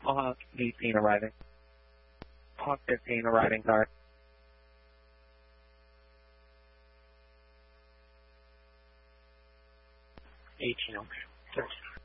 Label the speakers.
Speaker 1: Hawk 18 arriving. Hawk 15 arriving, guard. 18, okay. 13.